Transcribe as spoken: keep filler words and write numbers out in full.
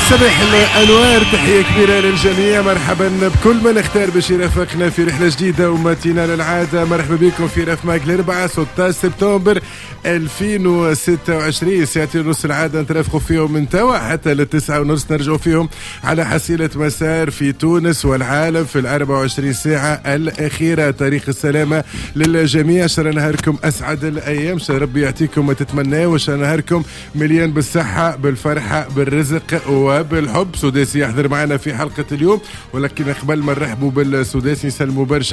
صباح الأنوار، تحية كبيرة للجميع. مرحبا بكل من اختار باش يرافقنا في رحلة جديدة ومتينة للعادة. مرحبا بكم في رفماك الأربعاء ستة عشر سبتمبر ألفين وستة وعشرين. ساعتين ونص العادة نترافقوا فيهم من توا حتى للتسعة ونص، نرجعوا فيهم على حصيلة مسار في تونس والعالم في الأربع وعشرين ساعة الأخيرة. تاريخ السلامة للجميع، شر نهاركم أسعد الأيام، شر ربي يعطيكم ما تتمناه، وشر نهاركم مليان بالصحة بالفرحة بالرزق وبالحب. سداسي يحضر معنا في حلقة اليوم، ولكن قبل ما نرحبوا بالسداسي نسلموا برشا